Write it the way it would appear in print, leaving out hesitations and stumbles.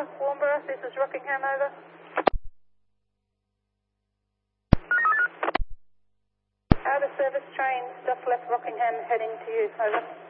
Warnborough, this is Rockingham, over. Out of service train, just left Rockingham, heading to you, over.